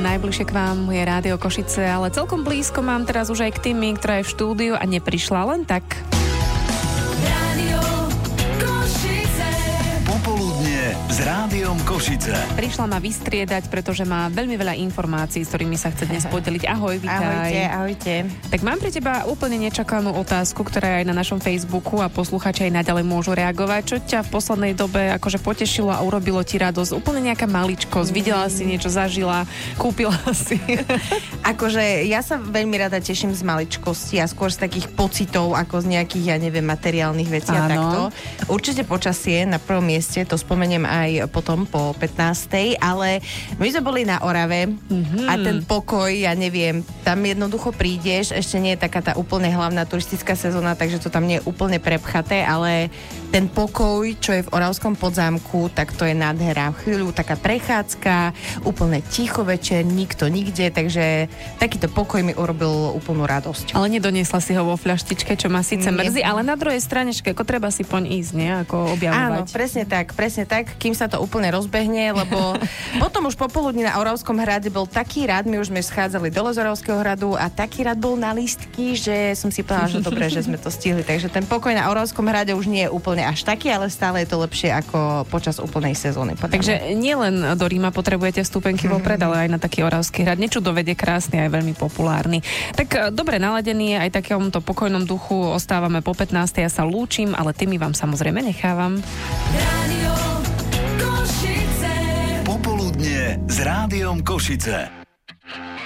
Najbližšie k vám je Rádio Košice, ale celkom blízko mám teraz už aj k Tými, ktorá je v štúdiu a neprišla len tak. S Rádiom Košice. Prišla ma vystriedať, pretože má veľmi veľa informácií, s ktorými sa chce dnes podeliť. Ahoj, vítaj. Ahojte. Tak mám pre teba úplne nečakanú otázku, ktorá je aj na našom Facebooku a poslucháči aj naďalej môžu reagovať. Čo ťa v poslednej dobe akože potešilo a urobilo ti radosť? Úplne nejaká maličkosť. Videla si niečo, zažila, kúpila si. Akože ja sa veľmi rada teším z maličkosti a skôr z takých pocitov, ako z nejakých, ja neviem, materiálnych vecí a takto. Určite počasie na prvom mieste, to spomeniem aj potom po 15. Ale my sme boli na Orave a ten pokoj, ja neviem, tam jednoducho prídeš, ešte nie je taká tá úplne hlavná turistická sezóna, takže to tam nie je úplne prepchaté, ale ten pokoj, čo je v Oravskom Podzámku, tak to je nádhera. Chvíľu taká prechádzka, úplne ticho večer, nikto nikde, takže takýto pokoj mi urobil úplnú radosť. Ale nedoniesla si ho vo fľaštičke, čo ma síce mrzí, ale na druhej strane, ako treba si poň ísť, nie? Ako objavovať. Áno, presne tak, kým sa to úplne rozbehne, lebo potom už popoludní na Oravskom hrade bol taký rad, my už sme schádzali dole z Oravského hradu a taký rad bol na lístky, že som si povedala, že dobre, že sme to stihli. Takže ten pokoj na Oravskom hrade už nie je úplne až taký, ale stále je to lepšie ako počas úplnej sezóny. Takže nielen do Ríma potrebujete vstupenky vopred, ale aj na taký Oravský hrad. Nečudoved je krásny a je veľmi populárny. Tak dobre naladený, aj takémto pokojnom duchu ostávame po 15. Ja sa lúčim, ale tými vám samozrejme nechávam. Popoludnie s Rádiom Košice.